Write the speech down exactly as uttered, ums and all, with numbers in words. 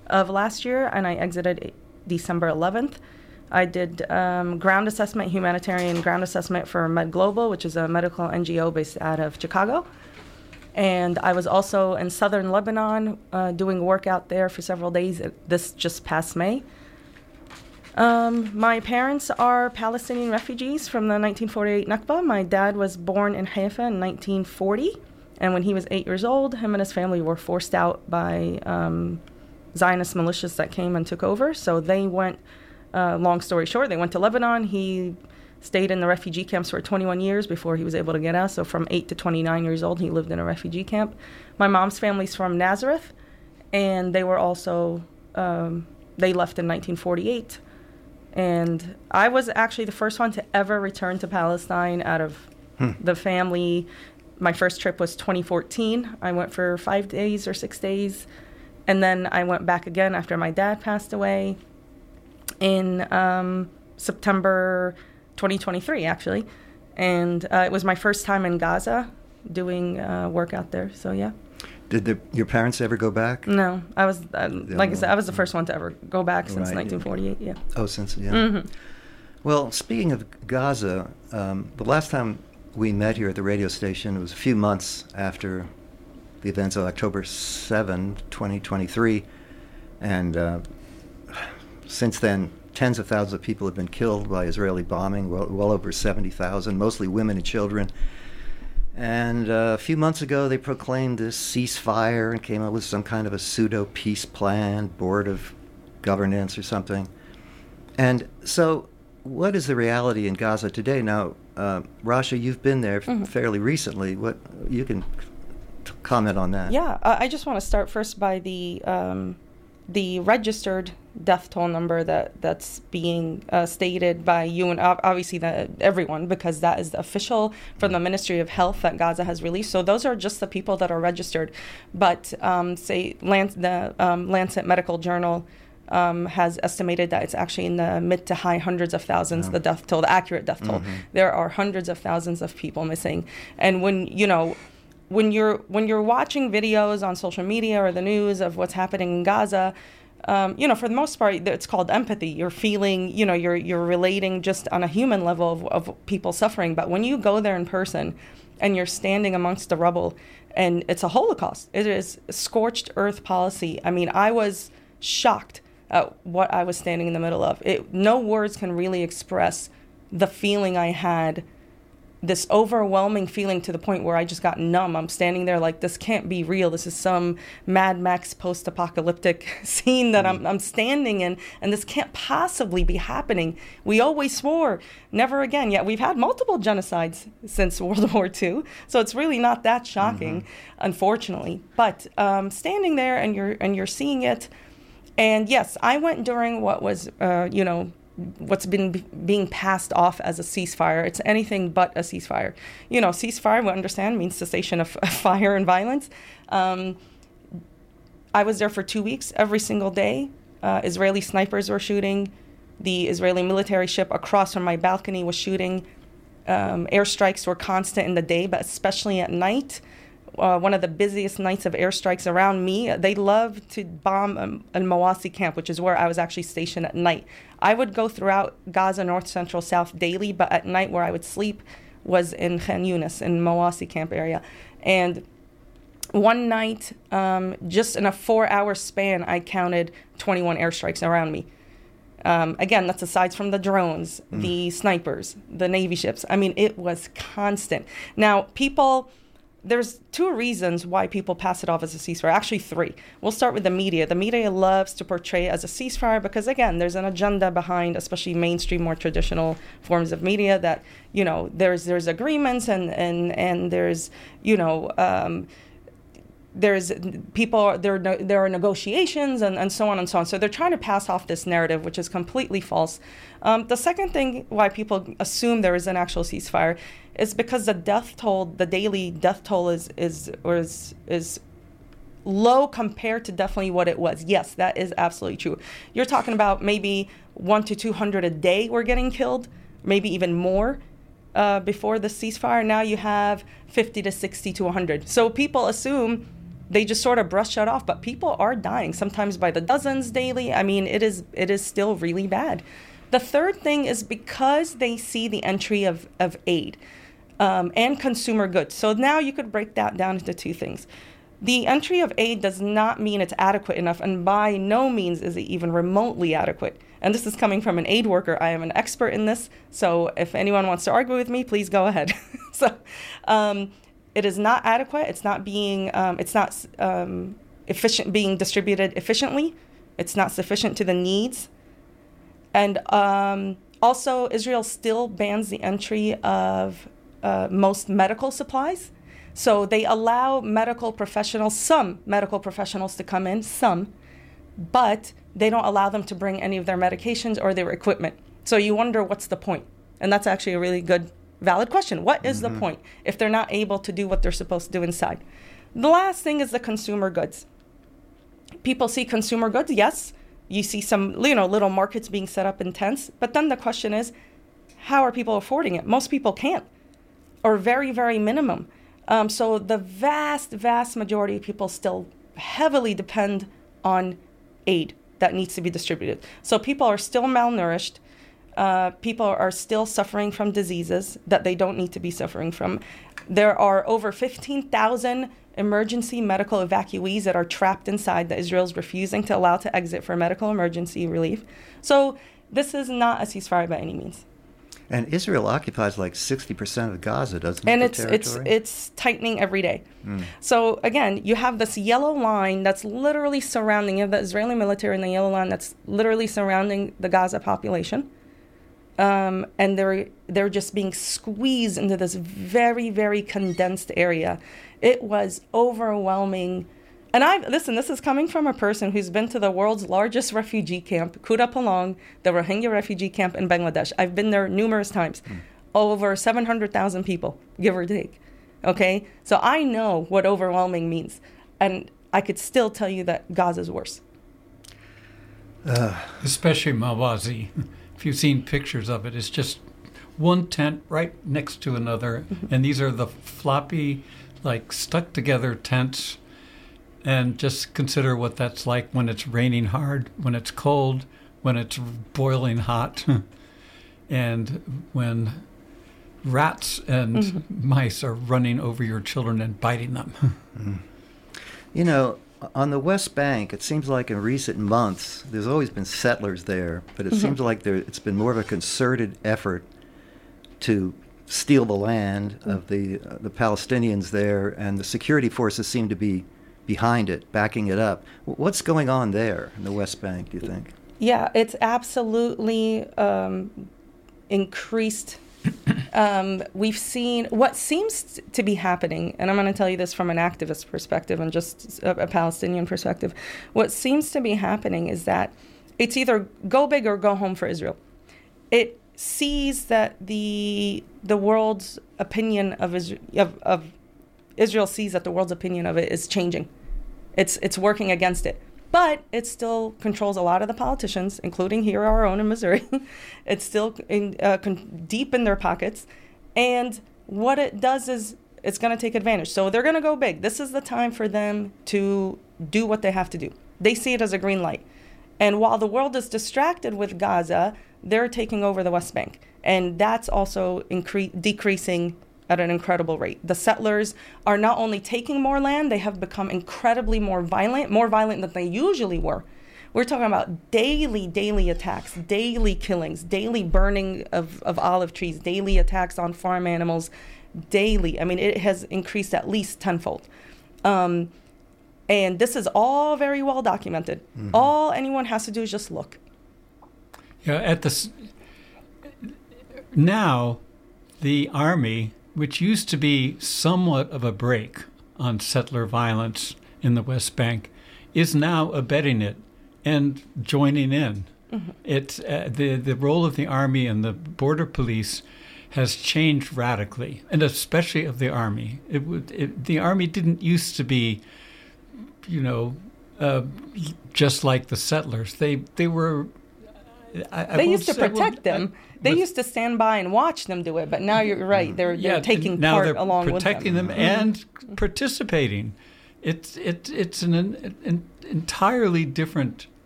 of last year, and I exited December eleventh. I did um, ground assessment, humanitarian ground assessment for Med Global, which is a medical N G O based out of Chicago. And I was also in southern Lebanon uh, doing work out there for several days, this just past May. Um, my parents are Palestinian refugees from the nineteen forty-eight Nakba. My dad was born in Haifa in nineteen forty, and when he was eight years old, him and his family were forced out by um, Zionist militias that came and took over. So they went, uh, long story short, they went to Lebanon. He stayed in the refugee camps for twenty-one years before he was able to get out. So from eight to twenty-nine years old, he lived in a refugee camp. My mom's family's from Nazareth, and they were also, um, they left in nineteen forty-eight. And I was actually the first one to ever return to Palestine out of hmm. the family. My first trip was twenty fourteen. I went for five days or six days. And then I went back again after my dad passed away in um, September twenty twenty-three, actually. And uh, it was my first time in Gaza doing uh, work out there. So, yeah. Did the, your parents ever go back? No, I was, uh, like I said, I was the first one to ever go back since right. nineteen forty-eight, yeah. Oh, since, yeah. Mm-hmm. Well, speaking of Gaza, um, the last time we met here at the radio station, it was a few months after the events of October seventh, twenty twenty-three, and uh, since then, tens of thousands of people have been killed by Israeli bombing, well, well over seventy thousand, mostly women and children. And uh, a few months ago, they proclaimed this ceasefire and came up with some kind of a pseudo-peace plan, board of governance or something. And so what is the reality in Gaza today? Now, uh, Rasha, you've been there mm-hmm. fairly recently. What you can t- comment on that. Yeah, uh, I just want to start first by the um, the registered death toll number that that's being uh, stated by you and obviously the, everyone, because that is the official from the Ministry of Health that Gaza has released. So those are just the people that are registered. But um, say Lan- the um, Lancet Medical Journal um, has estimated that it's actually in the mid to high hundreds of thousands, oh. the death toll, the accurate death toll. Mm-hmm. There are hundreds of thousands of people missing. And when, you know, when you're when you're watching videos on social media or the news of what's happening in Gaza, um, you know, for the most part, it's called empathy. You're feeling, you know, you're you're relating just on a human level of, of people suffering. But when you go there in person and you're standing amongst the rubble, and it's a Holocaust, it is scorched earth policy. I mean, I was shocked at what I was standing in the middle of. It, no words can really express the feeling I had. This overwhelming feeling to the point where I just got numb. I'm standing there like, this can't be real. This is some Mad Max post-apocalyptic scene that I'm, I'm standing in, and this can't possibly be happening. We always swore never again. Yet we've had multiple genocides since World War Two, so it's really not that shocking, mm-hmm. unfortunately. But um, standing there and you're and you're seeing it, and yes, I went during what was, uh, you know, what's been b- being passed off as a ceasefire. It's anything but a ceasefire. You know, ceasefire, we understand, means cessation of, of fire and violence. Um, I was there for two weeks, every single day. Uh, Israeli snipers were shooting. The Israeli military ship across from my balcony was shooting. Um, airstrikes were constant in the day, but especially at night. Uh, one of the busiest nights of airstrikes around me. They love to bomb um, Al Mawasi camp, which is where I was actually stationed at night. I would go throughout Gaza, North, Central, South daily, but at night where I would sleep was in Khan Yunis, in Mawasi camp area. And one night, um, just in a four-hour span, I counted twenty-one airstrikes around me. Um, again, that's aside from the drones, mm. the snipers, the Navy ships. I mean, it was constant. Now, people... There's two reasons why people pass it off as a ceasefire. Actually, three. We'll start with the media. The media loves to portray it as a ceasefire because, again, there's an agenda behind, especially mainstream, more traditional forms of media that, you know, there's there's agreements and, and, and there's, you know, um, there's people, there, there are negotiations and, and so on and so on. So they're trying to pass off this narrative, which is completely false. Um, the second thing why people assume there is an actual ceasefire is because the death toll, the daily death toll is is or is is low compared to definitely what it was. Yes, that is absolutely true. You're talking about maybe one to two hundred a day were getting killed, maybe even more uh, before the ceasefire. Now you have fifty to sixty to one hundred. So people assume they just sort of brush it off. But people are dying, sometimes by the dozens daily. I mean, it is it is still really bad. The third thing is because they see the entry of, of aid um, and consumer goods. So now you could break that down into two things. The entry of aid does not mean it's adequate enough, and by no means is it even remotely adequate. And this is coming from an aid worker. I am an expert in this, so if anyone wants to argue with me, please go ahead. so um, it is not adequate. It's not being, um, it's not um, efficient, being distributed efficiently. It's not sufficient to the needs. And um, also, Israel still bans the entry of uh, most medical supplies. So they allow medical professionals, some medical professionals to come in, some, but they don't allow them to bring any of their medications or their equipment. So you wonder, what's the point? And that's actually a really good, valid question. What is mm-hmm. the point if they're not able to do what they're supposed to do inside? The last thing is the consumer goods. People see consumer goods, yes. You see some, you know, little markets being set up in tents. But then the question is, how are people affording it? Most people can't, or very, very minimum. Um, so the vast, vast majority of people still heavily depend on aid that needs to be distributed. So people are still malnourished. Uh, people are still suffering from diseases that they don't need to be suffering from. There are over fifteen thousand emergency medical evacuees that are trapped inside that Israel's refusing to allow to exit for medical emergency relief. So this is not a ceasefire by any means. And Israel occupies like sixty percent of Gaza, doesn't it? And it's it's it's tightening every day. Mm. So again, you have this yellow line that's literally surrounding, you have the Israeli military in the yellow line that's literally surrounding the Gaza population. Um, and they're they're just being squeezed into this very, very condensed area. It was overwhelming. And I listen, this is coming from a person who's been to the world's largest refugee camp, Kuda Palong, the Rohingya refugee camp in Bangladesh. I've been there numerous times. Mm. Over seven hundred thousand people, give or take. Okay? So I know what overwhelming means. And I could still tell you that Gaza's worse. Uh. Especially Mawazi. If you've seen pictures of it, it's just one tent right next to another. Mm-hmm. And these are the floppy, like stuck together tents. And just consider what that's like when it's raining hard, when it's cold, when it's boiling hot, and when rats and mm-hmm. mice are running over your children and biting them. Mm. You know, on the West Bank, it seems like in recent months, there's always been settlers there, but it mm-hmm. seems like there it's been more of a concerted effort to steal the land mm-hmm. of the uh, the Palestinians there, and the security forces seem to be behind it, backing it up. What's going on there in the West Bank, do you think? Yeah, it's absolutely um, increased. um, we've seen what seems to be happening, and I'm going to tell you this from an activist perspective and just a, a Palestinian perspective. What seems to be happening is that it's either go big or go home for Israel. It sees that the the world's opinion of Israel, of, of Israel sees that the world's opinion of it is changing. It's it's working against it. But it still controls a lot of the politicians, including here our own in Missouri. It's still in, uh, con- deep in their pockets. And what it does is it's going to take advantage. So they're going to go big. This is the time for them to do what they have to do. They see it as a green light. And while the world is distracted with Gaza, they're taking over the West Bank. And that's also incre- decreasing at an incredible rate. The settlers are not only taking more land, they have become incredibly more violent, more violent than they usually were. We're talking about daily, daily attacks, daily killings, daily burning of, of olive trees, daily attacks on farm animals, daily. I mean, it has increased at least tenfold. Um, and this is all very well documented. Mm-hmm. All anyone has to do is just look. Yeah, at the now, the army, which used to be somewhat of a brake on settler violence in the West Bank, is now abetting it and joining in. Mm-hmm. It's uh, the the role of the army and the border police has changed radically, and especially of the army. It would it, the army didn't used to be, you know, uh, just like the settlers. They they were. I, they I used to protect well, them. I, They used to stand by and watch them do it, but now you're right. They're, they're yeah, taking now part they're along with them. protecting them and participating. It's it, it's an, an entirely different